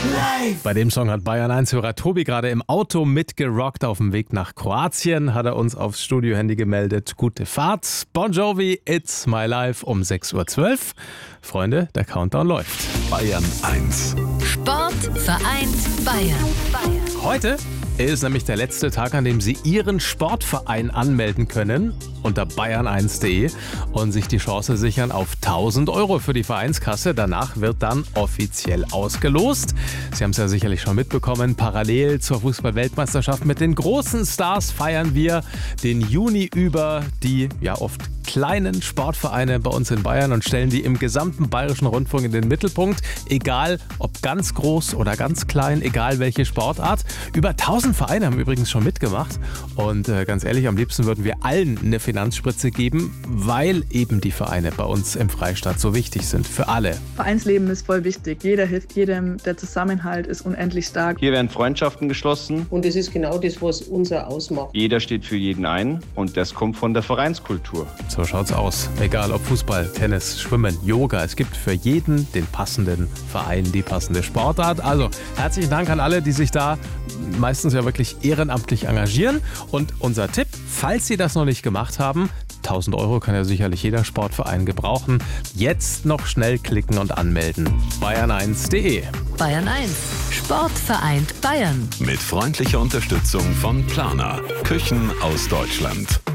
Bei dem Song hat Bayern 1-Hörer Tobi gerade im Auto mitgerockt. Auf dem Weg nach Kroatien hat er uns aufs Studiohandy gemeldet. Gute Fahrt. Bon Jovi, It's My Life um 6.12 Uhr. Freunde, der Countdown läuft. Bayern 1. Sport vereint Bayern. Heute ist nämlich der letzte Tag, an dem Sie Ihren Sportverein anmelden können unter bayern1.de und sich die Chance sichern auf 1.000 Euro für die Vereinskasse. Danach wird dann offiziell ausgelost. Sie haben es ja sicherlich schon mitbekommen, parallel zur Fußball-Weltmeisterschaft mit den großen Stars feiern wir den Juni über die ja oft kleinen Sportvereine bei uns in Bayern und stellen die im gesamten Bayerischen Rundfunk in den Mittelpunkt. Egal, ob ganz groß oder ganz klein, egal welche Sportart. Über 1.000 Vereine haben übrigens schon mitgemacht. Und ganz ehrlich, am liebsten würden wir allen eine Finanzspritze geben, weil eben die Vereine bei uns im Freistaat so wichtig sind. Für alle. Vereinsleben ist voll wichtig. Jeder hilft jedem. Der Zusammenhalt ist unendlich stark. Hier werden Freundschaften geschlossen. Und das ist genau das, was unser ausmacht. Jeder steht für jeden ein und das kommt von der Vereinskultur. So schaut's aus. Egal ob Fußball, Tennis, Schwimmen, Yoga. Es gibt für jeden den passenden Verein, die passende Sportart. Also herzlichen Dank an alle, die sich da meistens ja wirklich ehrenamtlich engagieren. Und unser Tipp, falls Sie das noch nicht gemacht haben, 1.000 Euro kann ja sicherlich jeder Sportverein gebrauchen. Jetzt noch schnell klicken und anmelden. Bayern1.de. Bayern 1. Sport vereint Bayern. Mit freundlicher Unterstützung von Planer. Küchen aus Deutschland.